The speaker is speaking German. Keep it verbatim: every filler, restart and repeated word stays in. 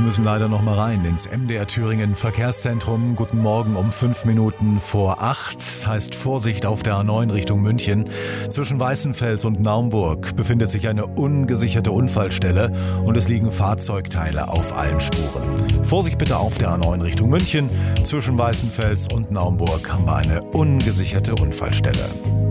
müssen leider noch mal rein ins M D R Thüringen Verkehrszentrum. Guten Morgen um fünf Minuten vor acht. Das heißt Vorsicht auf der A neun Richtung München. Zwischen Weißenfels und Naumburg befindet sich eine ungesicherte Unfallstelle und es liegen Fahrzeugteile auf allen Spuren. Vorsicht bitte auf der A neun Richtung München. Zwischen Weißenfels und Naumburg haben wir eine ungesicherte Unfallstelle.